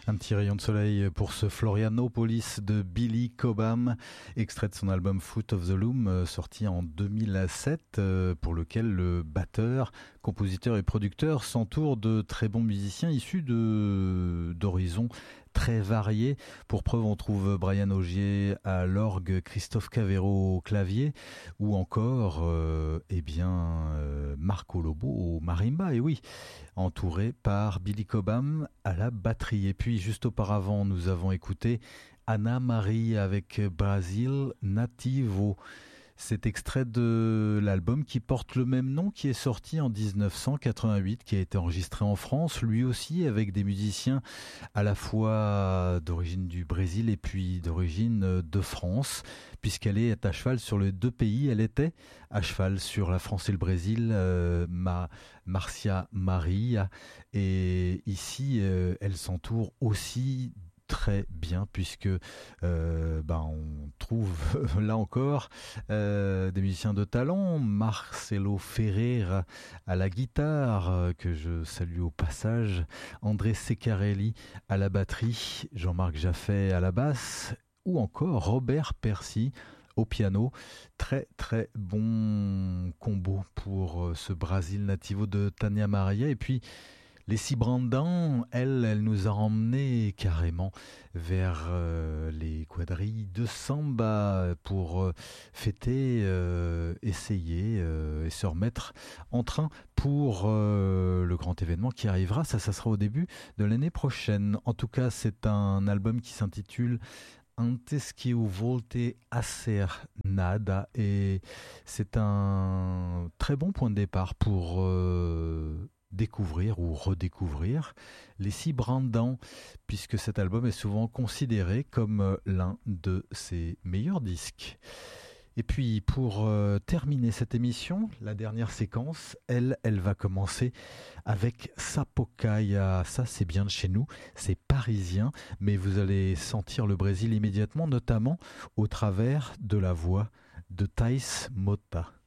Un petit rayon de soleil pour ce Florianopolis de Billy Cobham, extrait de son album Fruit of the Loom, sorti en 2007, pour lequel le batteur, compositeur et producteur s'entoure de très bons musiciens issus d'horizons très variés. Pour preuve, on trouve Brian Augier à l'orgue, Christophe Cavero au clavier, ou encore Marco Lobo au marimba, et oui, entouré par Billy Cobham à la batterie. Et puis juste auparavant, nous avons écouté Anna Marie avec Brasil Nativo. C'est extrait de l'album qui porte le même nom, qui est sorti en 1988, qui a été enregistré en France, lui aussi avec des musiciens à la fois d'origine du Brésil et puis d'origine de France, puisqu'elle est à cheval sur les deux pays. Elle était à cheval sur la France et le Brésil, Marcia Maria, et ici elle s'entoure aussi très bien, puisque on trouve là encore des musiciens de talent. Marcelo Ferreira à la guitare, que je salue au passage, André Secarelli à la batterie, Jean-Marc Jaffet à la basse, ou encore Robert Percy au piano. Très très bon combo pour ce Brasil Nativo de Tania Maria. Et puis Leslie Brandin, elle nous a emmenés carrément vers les quadrilles de samba pour fêter, essayer et se remettre en train pour le grand événement qui arrivera. Ça sera au début de l'année prochaine. En tout cas, c'est un album qui s'intitule Antes que eu volte a ser nada, et c'est un très bon point de départ pour découvrir ou redécouvrir Leslie Brandin, puisque cet album est souvent considéré comme l'un de ses meilleurs disques. Et puis pour terminer cette émission, la dernière séquence, elle va commencer avec Sapucaia. Ça, c'est bien de chez nous, c'est parisien, mais vous allez sentir le Brésil immédiatement, notamment au travers de la voix de Thaïs Mota.